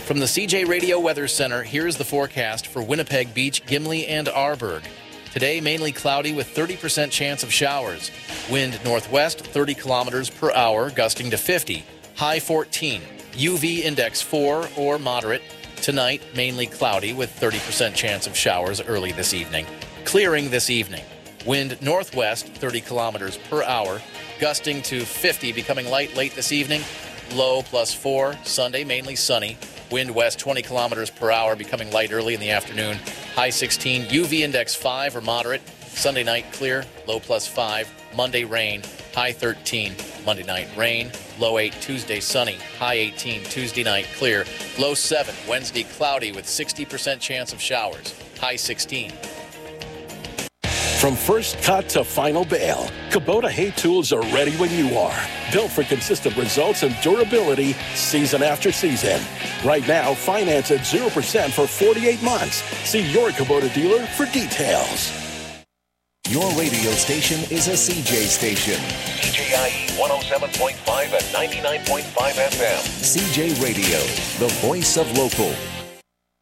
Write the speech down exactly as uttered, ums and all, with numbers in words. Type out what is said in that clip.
From the C J Radio Weather Center, here's the forecast for Winnipeg Beach, Gimli, and Arborg. Today, mainly cloudy with thirty percent chance of showers. Wind northwest, thirty kilometers per hour, gusting to fifty. High fourteen. U V index four or moderate. Tonight, mainly cloudy with thirty percent chance of showers early this evening. Clearing this evening. Wind northwest, thirty kilometers per hour, gusting to fifty, becoming light late this evening. Low plus four. Sunday, mainly sunny. Wind west twenty kilometers per hour, becoming light early in the afternoon. High sixteen. U V index five or moderate. Sunday night clear. Low plus five. Monday rain. High thirteen. Monday night rain. Low eight. Tuesday sunny. High eighteen. Tuesday night clear. Low seven. Wednesday cloudy with sixty percent chance of showers. High sixteen. From first cut to final bale, Kubota hay tools are ready when you are. Built for consistent results and durability season after season. Right now, finance at zero percent for forty-eight months. See your Kubota dealer for details. Your radio station is a C J station. C J I E one oh seven point five and ninety-nine point five F M. C J Radio, the voice of local.